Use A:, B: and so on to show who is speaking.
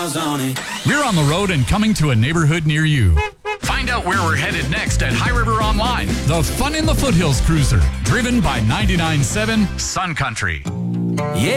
A: miles on it.
B: We're on the road and coming to a neighborhood near you. Find out where we're headed next at High River Online, the Fun in the Foothills cruiser, driven by 99.7 Sun Country.
A: Yeah.